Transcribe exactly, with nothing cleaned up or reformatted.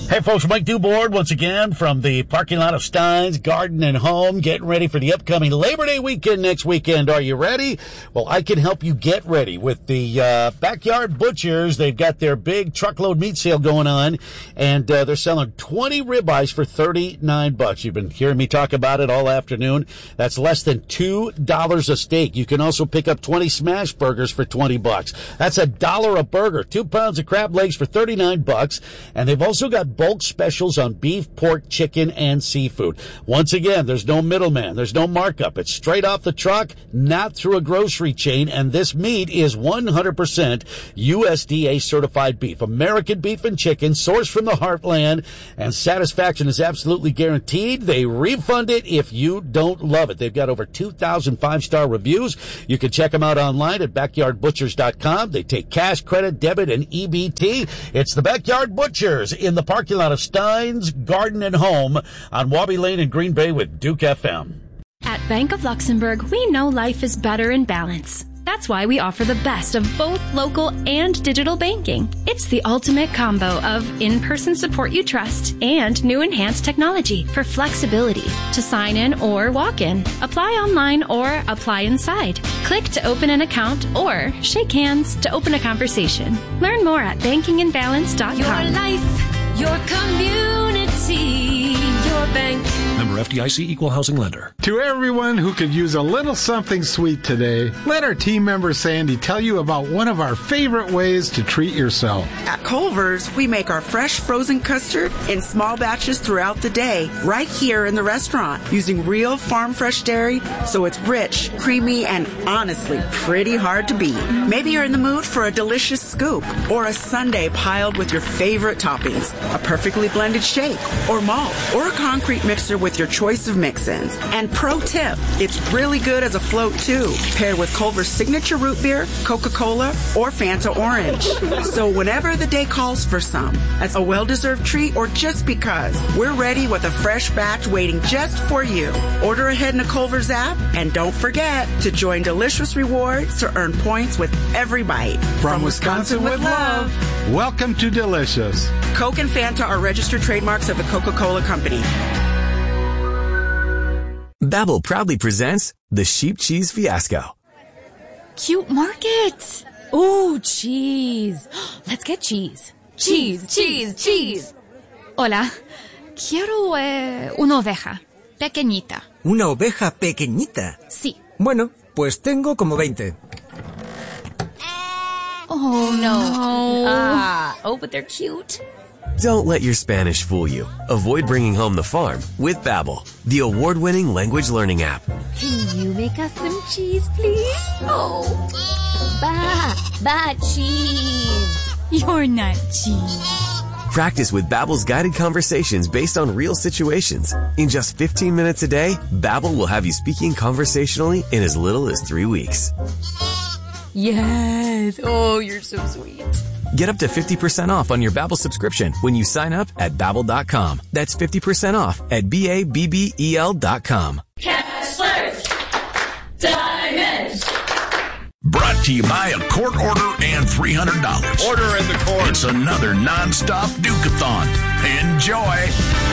Hey, folks, Mike Duboard once again from the parking lot of Stein's Garden and Home, getting ready for the upcoming Labor Day weekend next weekend. Are you ready? Well, I can help you get ready with the uh, Backyard Butchers. They've got their big truckload meat sale going on, and uh, they're selling twenty ribeyes for thirty-nine bucks. You've been hearing me talk about it all afternoon. That's less than two dollars a steak. You can also pick up twenty smash burgers for twenty bucks. That's a dollar a burger. Two pounds of crab legs for thirty-nine bucks, and they've also got bulk specials on beef, pork, chicken, and seafood. Once again, there's no middleman. There's no markup. It's straight off the truck, not through a grocery chain, and this meat is one hundred percent U S D A certified beef. American beef and chicken, sourced from the heartland, and satisfaction is absolutely guaranteed. They refund it if you don't love it. They've got over two thousand five-star reviews. You can check them out online at backyard butchers dot com. They take cash, credit, debit, and E B T. It's the Backyard Butchers in the parking lot of Stein's Garden and Home on Wabi Lane in Green Bay with Duke F M. At Bank of Luxembourg, we know life is better in balance. That's why we offer the best of both local and digital banking. It's the ultimate combo of in-person support you trust and new enhanced technology for flexibility to sign in or walk in, apply online or apply inside, click to open an account, or shake hands to open a conversation. Learn more at banking in balance dot com. Your life, your community, your bank. Member F D I C, Equal Housing Lender. To everyone who could use a little something sweet today, let our team member Sandy tell you about one of our favorite ways to treat yourself. At Culver's, we make our fresh frozen custard in small batches throughout the day, right here in the restaurant, using real farm fresh dairy, so it's rich, creamy, and honestly pretty hard to beat. Maybe you're in the mood for a delicious scoop, or a sundae piled with your favorite toppings, a perfectly blended shake, or malt, or a concrete mixer with your choice of mix-ins. And pro tip, it's really good as a float too, paired with Culver's signature root beer, Coca-Cola, or Fanta Orange. So whenever the day calls for some, as a well-deserved treat or just because, we're ready with a fresh batch waiting just for you. Order ahead in the Culver's app, and don't forget to join Delicious Rewards to earn points with every bite. From, From Wisconsin, Wisconsin with love, welcome to Delicious. Coke and Fanta are registered trademarks of the Coca-Cola Company. Babbel proudly presents the Sheep Cheese Fiasco. Cute markets. Ooh, cheese. Let's get cheese. Cheese, cheese, cheese. Hola. Quiero eh, una oveja. Pequeñita. ¿Una oveja pequeñita? Sí. Bueno, pues tengo como veinte. Oh, no. Ah, oh, but they're cute. Don't let your Spanish fool you. Avoid bringing home the farm with Babbel, the award-winning language learning app. Can you make us some cheese, please? Oh, ba, ba cheese. You're not cheese. Practice with Babbel's guided conversations based on real situations. In just fifteen minutes a day, Babbel will have you speaking conversationally in as little as three weeks. Yes. Oh, you're so sweet. Get up to fifty percent off on your Babbel subscription when you sign up at babbel dot com. That's fifty percent off at B A B B E L dot com. Kessler's Diamonds. Brought to you by a court order and three hundred dollars. Order in the court. It's another non-stop Duke-a-thon. Enjoy.